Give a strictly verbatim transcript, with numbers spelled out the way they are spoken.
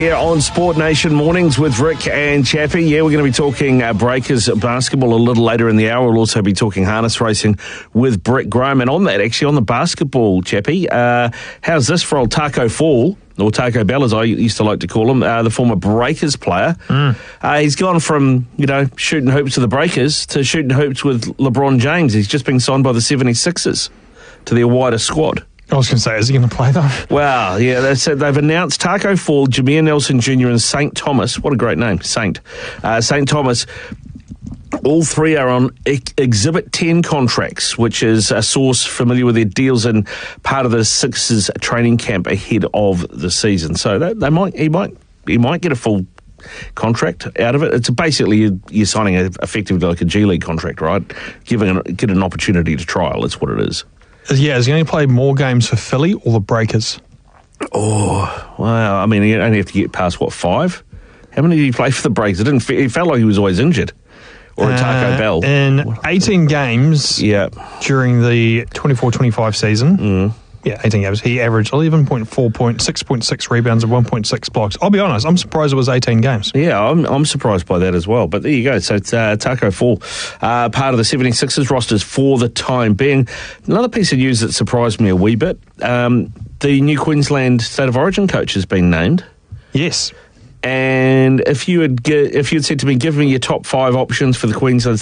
Here on Sport Nation Mornings with Rick and Chappie. Yeah, we're going to be talking uh, Breakers basketball a little later in the hour. We'll also be talking harness racing with Brett Graham. And on that, actually, on the basketball, Chappie, uh, how's this for old Taco Fall, or Taco Bell as I used to like to call him, uh, the former Breakers player. Mm. Uh, he's gone from, you know, shooting hoops with the Breakers to shooting hoops with LeBron James. He's just been signed by the seventy-sixers to their wider squad. I was going to say, is he going to play though? Well, yeah, they said they've announced Taco Fall, Jameer Nelson Junior and Saint Thomas. What a great name, Saint. Uh, Saint Thomas. All three are on ex- Exhibit ten contracts, which is a source familiar with their deals and part of the Sixers training camp ahead of the season. So they, they might, he might, he might get a full contract out of it. It's basically you're, you're signing a, effectively like a G League contract, right? Giving an, get an opportunity to trial. That's what it is. Yeah, is he going to play more games for Philly or the Breakers? Oh, well, I mean, you only have to get past, what, five? How many did he play for the Breakers? It didn't. Fe- it felt like he was always injured. Or a Taco uh, Bell. In eighteen games yeah. during the twenty-four twenty-five season, mm. yeah, eighteen games, he averaged eleven point four points, six point six rebounds and one point six blocks. I'll be honest, I'm surprised it was eighteen games. Yeah, I'm I'm surprised by that as well. But there you go. So it's uh, Taco Fall, uh, part of the seventy-sixers rosters for the time being. Another piece of news that surprised me a wee bit, um, the new Queensland State of Origin coach has been named. Yes. And if you had ge- if you had said to me, give me your top five options for the Queensland